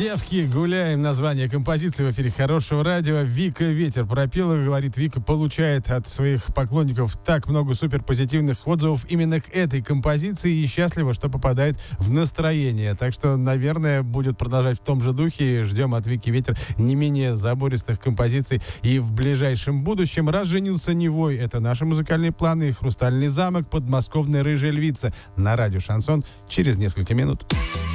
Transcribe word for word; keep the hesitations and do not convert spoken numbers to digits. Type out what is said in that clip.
Девки, гуляем. Название композиции в эфире Хорошего радио. Вика Ветер пропела, говорит, Вика получает от своих поклонников так много суперпозитивных отзывов именно к этой композиции и счастлива, что попадает в настроение. Так что, наверное, будет продолжать в том же духе. Ждем от Вики Ветер не менее забористых композиций и в ближайшем будущем. Раз женился Невой, это наши музыкальные планы. Хрустальный замок, подмосковная рыжая львица на радио Шансон через несколько минут.